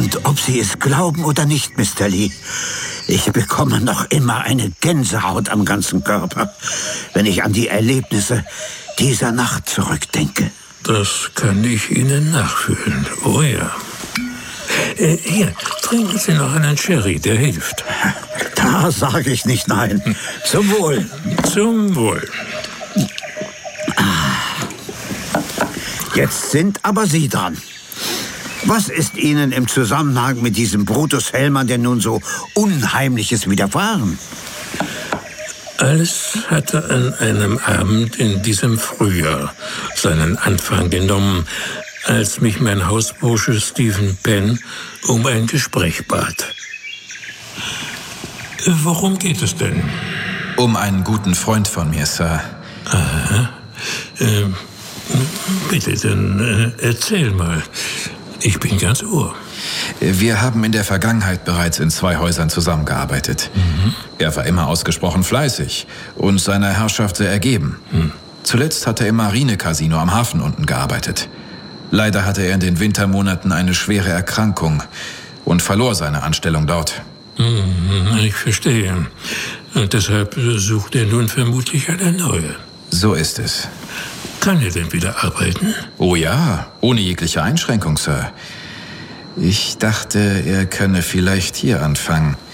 Und ob Sie es glauben oder nicht, Mr. Lee, ich bekomme noch immer eine Gänsehaut am ganzen Körper, wenn ich an die Erlebnisse dieser Nacht zurückdenke. Das kann ich Ihnen nachfühlen. Oh ja. Hier, trinken Sie noch einen Sherry, der hilft. Da sage ich nicht nein. Zum Wohl. Zum Wohl. Jetzt sind aber Sie dran. Was ist Ihnen im Zusammenhang mit diesem Brutus Hellmann denn nun so Unheimliches widerfahren? Alles hatte an einem Abend in diesem Frühjahr seinen Anfang genommen, als mich mein Hausbursche Stephen Penn um ein Gespräch bat. Worum geht es denn? Um einen guten Freund von mir, Sir. Aha. Bitte, dann erzähl mal. Ich bin ganz Ohr. Wir haben in der Vergangenheit bereits in 2 Häusern zusammengearbeitet. Er war immer ausgesprochen fleißig und seiner Herrschaft sehr ergeben. Zuletzt hat er im Marine-Casino am Hafen unten gearbeitet. Leider hatte er in den Wintermonaten eine schwere Erkrankung und verlor seine Anstellung dort. Ich verstehe. Und deshalb sucht er nun vermutlich eine neue. So ist es. Kann er denn wieder arbeiten? Oh ja, ohne jegliche Einschränkung, Sir. Ich dachte, er könne vielleicht hier anfangen.